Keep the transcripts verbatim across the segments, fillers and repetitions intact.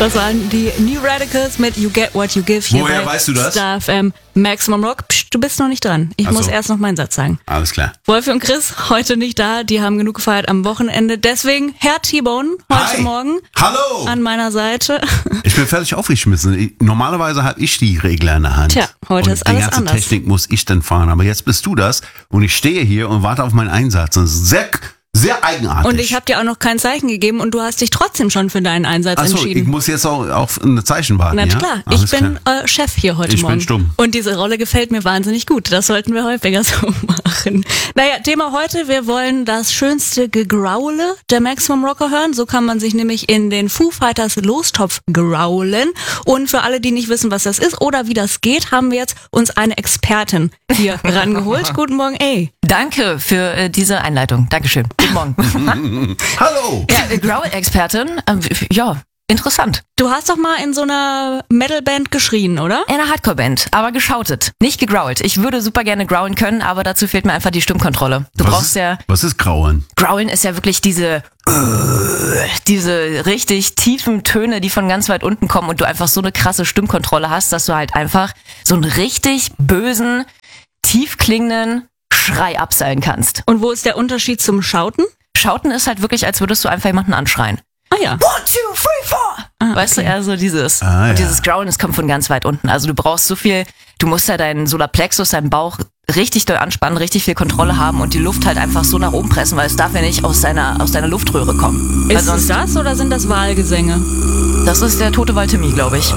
Das waren die New Radicals mit You Get What You Give. Hier Woher bei weißt du das? Star F M Maximum Rock. Psst, du bist noch nicht dran. Ich Ach muss so. erst noch meinen Satz sagen. Alles klar. Wolfi und Chris heute nicht da. Die haben genug gefeiert am Wochenende. Deswegen Herr T-Bone heute Hi. Morgen Hallo! an meiner Seite. Ich bin völlig aufgeschmissen. Ich, normalerweise habe ich die Regler in der Hand. Tja, heute und ist alles die ganze anders. Technik muss ich dann fahren. Aber jetzt bist du das und ich stehe hier und warte auf meinen Einsatz. Das ist sehr, sehr eigenartig. Und ich habe dir auch noch kein Zeichen gegeben und du hast dich trotzdem schon für deinen Einsatz Achso, entschieden. ich muss jetzt auch auf ein Zeichen warten. Na ja? klar, Alles ich bin klar. äh, Chef hier heute Ich bin Morgen. stumm. Und diese Rolle gefällt mir wahnsinnig gut. Das sollten wir häufiger so machen. Naja, Thema heute, wir wollen das schönste Gegraule der Maximum Rocker hören. So kann man sich nämlich in den Foo Fighters Lostopf graulen. Und für alle, die nicht wissen, was das ist oder wie das geht, haben wir jetzt uns eine Expertin hier rangeholt. Guten Morgen, ey. Danke für äh, diese Einleitung. Dankeschön. Guten Morgen. Hallo! Ja, äh, Growl-Expertin. Ähm, ja, interessant. Du hast doch mal in so einer Metalband geschrien, oder? In einer Hardcore-Band, aber geschautet, nicht gegrowlt. Ich würde super gerne growlen können, aber dazu fehlt mir einfach die Stimmkontrolle. Du was brauchst ist, ja... Was ist Grauen? Growlen ist ja wirklich diese... diese richtig tiefen Töne, die von ganz weit unten kommen und du einfach so eine krasse Stimmkontrolle hast, dass du halt einfach so einen richtig bösen, tief klingenden Schrei abseilen kannst. Und wo ist der Unterschied zum Schauten? Schauten ist halt wirklich, als würdest du einfach jemanden anschreien. Ah ja. One, two, three, four. Ah, Weißt okay. du, eher so dieses. Ah, und ja. dieses Growlen, das kommt von ganz weit unten. Also du brauchst so viel, du musst ja deinen Solarplexus, deinen Bauch richtig doll anspannen, richtig viel Kontrolle haben und die Luft halt einfach so nach oben pressen, weil es darf ja nicht aus deiner, aus deiner Luftröhre kommen. Weil Ist es das oder sind das Wahlgesänge? das ist der tote Wal Timmy, glaube ich.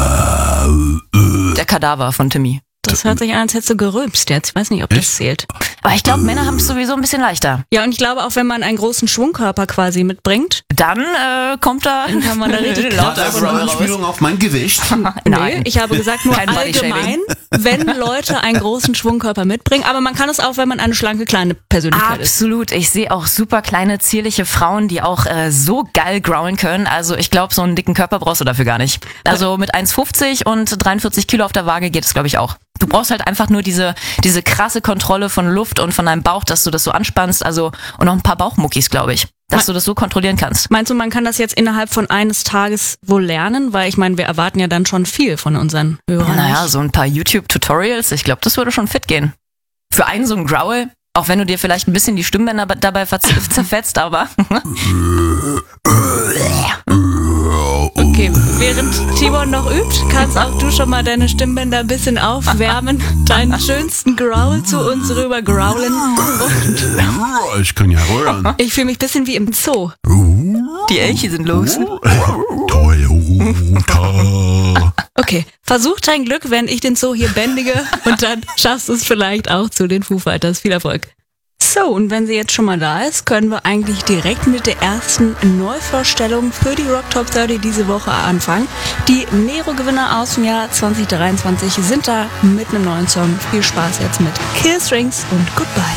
Der Kadaver von Timmy. Das hört sich an, als hättest du gerülpst jetzt. Ich weiß nicht, ob das Echt? zählt. Aber ich glaube, Männer haben es sowieso ein bisschen leichter. Ja, und ich glaube auch, wenn man einen großen Schwungkörper quasi mitbringt, Dann äh, kommt da... dann kann man da richtig lauter krass Das ist eine Anspielung auf mein Gewicht. Nein. Nee, ich habe gesagt, nur Kein Bodyshaming. allgemein, wenn Leute einen großen Schwungkörper mitbringen. Aber man kann es auch, wenn man eine schlanke, kleine Persönlichkeit ist. Absolut. Ich sehe auch super kleine, zierliche Frauen, die auch äh, so geil growlen können. Also ich glaube, so einen dicken Körper brauchst du dafür gar nicht. Also mit eins fünfzig und dreiundvierzig Kilo auf der Waage geht es, glaube ich, auch. Du brauchst halt einfach nur diese diese krasse Kontrolle von Luft und von deinem Bauch, dass du das so anspannst. Also und noch ein paar Bauchmuckis, glaube ich, dass du das so kontrollieren kannst. Meinst du, man kann das jetzt innerhalb von eines Tages wohl lernen? Weil ich meine, wir erwarten ja dann schon viel von unseren Hörern. Naja, so ein paar YouTube-Tutorials, ich glaube, das würde schon fit gehen. Für einen so ein Growl, auch wenn du dir vielleicht ein bisschen die Stimmbänder dabei verz- zerfetzt, aber... Okay, während Timon noch übt, kannst auch du schon mal deine Stimmbänder ein bisschen aufwärmen, deinen schönsten Growl zu uns rüber growlen. Und Ich kann ja rühren. ich fühle mich ein bisschen wie im Zoo. Die Elche sind los. Toyota. Okay, versuch dein Glück, wenn ich den Zoo hier bändige und dann schaffst du es vielleicht auch zu den Foo Fighters. Viel Erfolg. So, und wenn sie jetzt schon mal da ist, können wir eigentlich direkt mit der ersten Neuvorstellung für die Rock Top dreißig diese Woche anfangen. Die Nero-Gewinner aus dem Jahr zwanzig dreiundzwanzig sind da mit einem neuen Song. Viel Spaß jetzt mit Kill Strings und Goodbye.